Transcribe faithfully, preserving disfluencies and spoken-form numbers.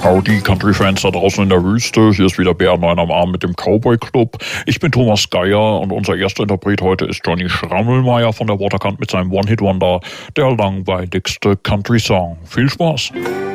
Howdy, Country-Fans da draußen in der Wüste. Hier ist wieder Bär neun am Arm mit dem Cowboy Club. Ich bin Thomas Geier und unser erster Interpret heute ist Johnny Schrammelmeier von der Waterkant mit seinem One-Hit-Wonder, der langweiligste Country-Song. Viel Spaß!